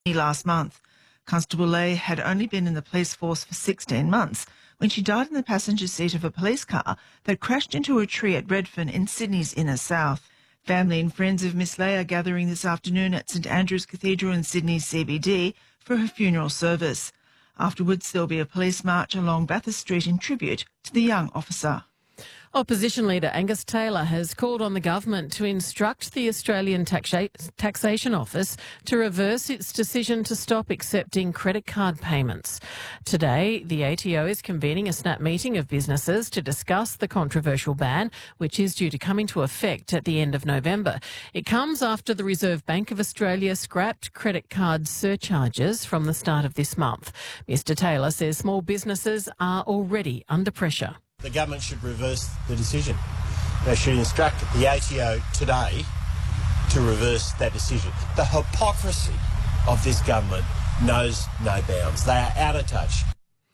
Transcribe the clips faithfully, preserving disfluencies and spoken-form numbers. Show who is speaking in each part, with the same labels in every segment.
Speaker 1: last month. Constable Lay had only been in the police force for sixteen months when she died in the passenger seat of a police car that crashed into a tree at Redfern in Sydney's inner south. Family and friends of Miss Lay are gathering this afternoon at St Andrew's Cathedral in Sydney's C B D for her funeral service. Afterwards, there'll be a police march along Bathurst Street in tribute to the young officer.
Speaker 2: Opposition leader Angus Taylor has called on the government to instruct the Australian Taxa- Taxation Office to reverse its decision to stop accepting credit card payments. Today, the A T O is convening a snap meeting of businesses to discuss the controversial ban, which is due to come into effect at the end of November. It comes after the Reserve Bank of Australia scrapped credit card surcharges from the start of this month. Mister Taylor says small businesses are already under pressure.
Speaker 3: The government should reverse the decision. They should instruct the A T O today to reverse that decision. The hypocrisy of this government knows no bounds. They are out of touch.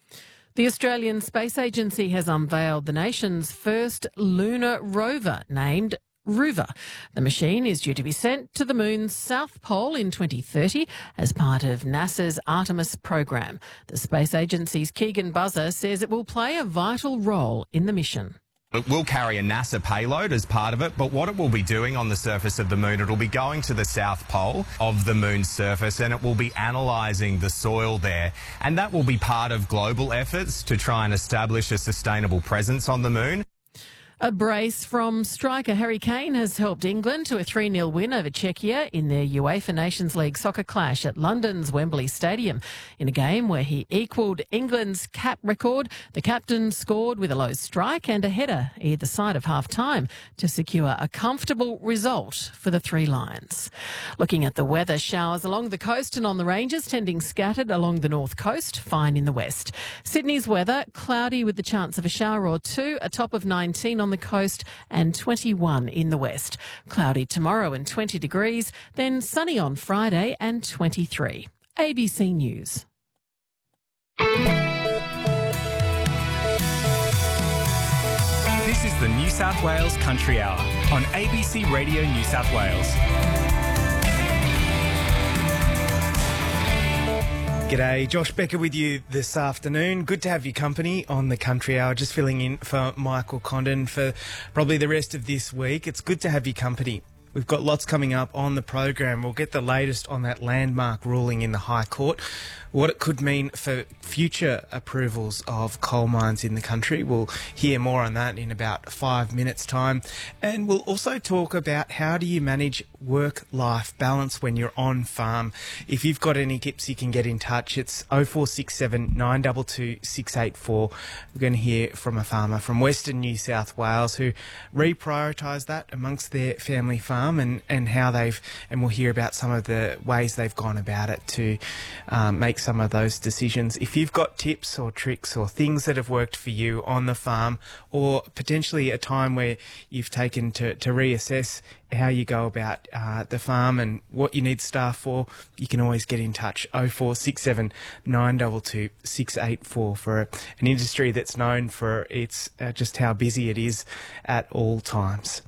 Speaker 2: The Australian Space Agency has unveiled the nation's first lunar rover named Rover. The machine is due to be sent to the moon's south pole in twenty thirty as part of NASA's Artemis program. The space agency's Keegan Buzzer says it will play a vital role in the mission.
Speaker 4: It will carry a NASA payload as part of it, but what it will be doing on the surface of the moon, it will be going to the south pole of the moon's surface and it will be analysing the soil there. And that will be part of global efforts to try and establish a sustainable presence on the moon.
Speaker 2: A brace from striker Harry Kane has helped England to a three nil win over Czechia in their UEFA Nations League soccer clash at London's Wembley Stadium. In a game where he equalled England's cap record, the captain scored with a low strike and a header either side of half-time to secure a comfortable result for the Three Lions. Looking at the weather, showers along the coast and on the ranges, tending scattered along the north coast, fine in the west. Sydney's weather, cloudy with the chance of a shower or two, a top of nineteen on on the coast and twenty-one in the west. Cloudy tomorrow and twenty degrees, then sunny on Friday and twenty-three. A B C News.
Speaker 5: This is the New South Wales Country Hour on A B C Radio New South Wales.
Speaker 6: G'day, Josh Becker with you this afternoon. Good to have your company on the Country Hour. Just filling in for Michael Condon for probably the rest of this week. It's good to have your company. We've got lots coming up on the program. We'll get the latest on that landmark ruling in the High Court, what it could mean for future approvals of coal mines in the country. We'll hear more on that in about five minutes' time. And we'll also talk about how do you manage work-life balance when you're on farm. If you've got any tips, you can get in touch. It's oh four six seven, nine two two, six eight four. We're going to hear from a farmer from Western New South Wales who reprioritised that amongst their family farm and, and how they've, and we'll hear about some of the ways they've gone about it to um, make some of those decisions. If you've got tips or tricks or things that have worked for you on the farm, or potentially a time where you've taken to, to reassess how you go about uh, the farm and what you need staff for, you can always get in touch. oh four six seven, nine two two, six eight four for a, an industry that's known for its uh, just how busy it is at all times.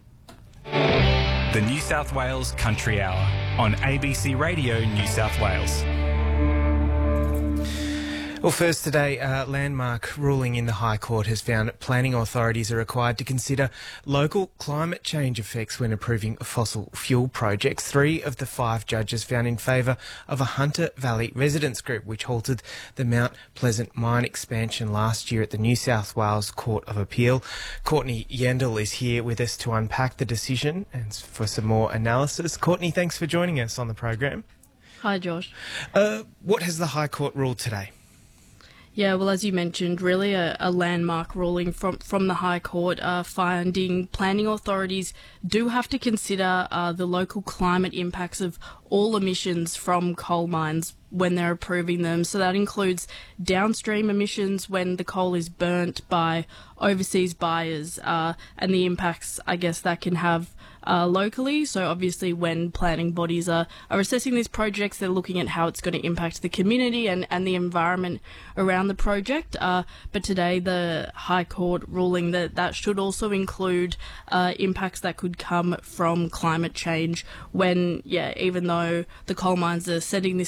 Speaker 5: The New South Wales Country Hour on A B C Radio New South Wales.
Speaker 6: Well, first today, a landmark ruling in the High Court has found that planning authorities are required to consider local climate change effects when approving fossil fuel projects. Three of the five judges found in favour of a Hunter Valley residents group which halted the Mount Pleasant mine expansion last year at the New South Wales Court of Appeal. Courtney Yendall is here with us to unpack the decision and for some more analysis. Courtney, thanks for joining us on the program.
Speaker 7: Hi, Josh.
Speaker 6: Uh, what has the High Court ruled today?
Speaker 7: Yeah, well, as you mentioned, really a, a landmark ruling from, from the High Court uh, finding planning authorities do have to consider uh, the local climate impacts of all emissions from coal mines when they're approving them. So that includes downstream emissions when the coal is burnt by overseas buyers uh, and the impacts, I guess, that can have Uh, locally. So obviously when planning bodies are, are assessing these projects, they're looking at how it's going to impact the community and, and the environment around the project. Uh, but today the High Court ruling that that should also include uh, impacts that could come from climate change when, yeah, even though the coal mines are setting this